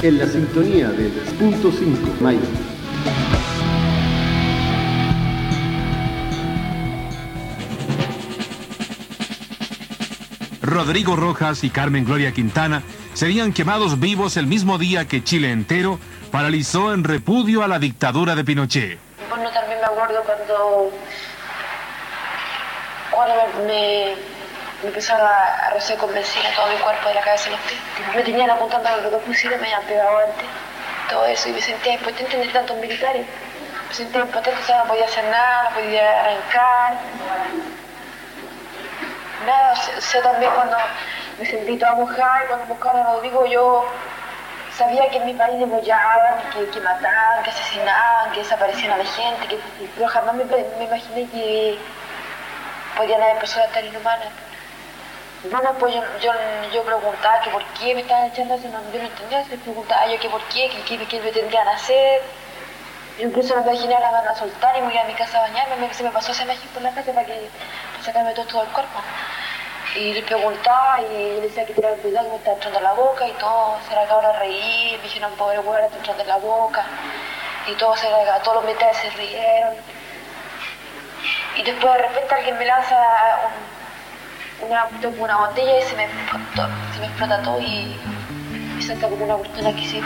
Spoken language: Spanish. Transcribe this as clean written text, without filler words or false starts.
en la sintonía del punto 5 Mayo. Rodrigo Rojas y Carmen Gloria Quintana serían quemados vivos el mismo día que Chile entero paralizó en repudio a la dictadura de Pinochet. Bueno, también me acuerdo cuando me empezaron a rociar con benzina todo mi cuerpo de la cabeza a los pies. Me tenían apuntando a los dos fusiles, me habían pegado antes, todo eso, y me sentía impotente en tantos militares. Me sentía impotente, o sea, no podía hacer nada, no podía arrancar. Nada, o sea, también cuando me sentí toda mojada, y cuando buscaban a Rodrigo, yo sabía que en mi país degollaban, que mataban, que asesinaban, que desaparecían a la gente, pero jamás me imaginé que podían haber personas tan inhumanas. Bueno, pues yo preguntaba que por qué me estaban echando eso, yo no entendía, se preguntaba yo que por qué, que me tendrían a hacer. Yo incluso me imaginé a la van a soltar y me iba a mi casa a bañarme, se me pasó esa imagen por la casa para sacarme todo el cuerpo. Y le preguntaba y le decía que tenía cuidado, que me estaba entrando en la boca y todo, se la acabó de reír, me dijeron, pobre hueá, está entrando en la boca. Y todos los militares se rieron. Y después de repente alguien me lanza una botella y se me explota todo y salta como una cortina que se